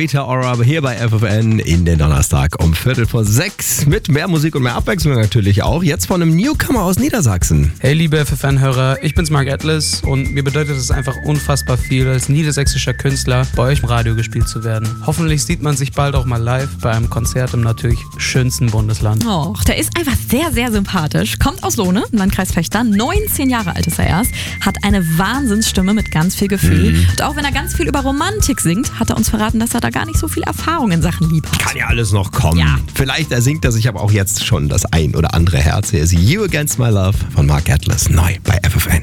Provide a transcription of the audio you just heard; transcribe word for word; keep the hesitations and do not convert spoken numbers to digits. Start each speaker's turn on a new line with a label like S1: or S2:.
S1: Rita Ora hier bei F F N in den Donnerstag um Viertel vor sechs mit mehr Musik und mehr Abwechslung natürlich auch. Jetzt von einem Newcomer aus Niedersachsen.
S2: Hey liebe F F N-Hörer, ich bin's Mark Atlas und mir bedeutet es einfach unfassbar viel, als niedersächsischer Künstler bei euch im Radio gespielt zu werden. Hoffentlich sieht man sich bald auch mal live bei einem Konzert im natürlich schönsten Bundesland.
S3: Och, der ist einfach sehr, sehr sympathisch. Kommt aus Lohne, Landkreis Vechta, neunzehn Jahre alt ist er erst, hat eine Wahnsinnsstimme mit ganz viel Gefühl. Mhm. Und auch wenn er ganz viel über Romantik singt, hat er uns verraten, dass er da gar nicht so viel Erfahrung in Sachen Liebe hat.
S1: Kann ja alles noch kommen.
S3: Ja.
S1: Vielleicht ersingt er sich aber auch jetzt schon das ein oder andere Herz. Hier ist You Against My Love von Mark Atlas, neu bei F F N.